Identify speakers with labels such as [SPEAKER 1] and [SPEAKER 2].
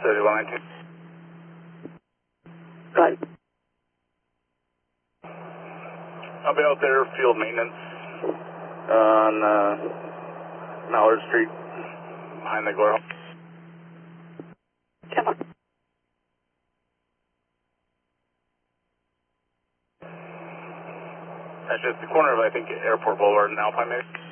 [SPEAKER 1] 3119.
[SPEAKER 2] Right.
[SPEAKER 1] I'll be out there, field maintenance on Mallard Street, behind the Goro.
[SPEAKER 2] Come on.
[SPEAKER 1] That's just the corner of, I think, Airport Boulevard and Alpine, maybe.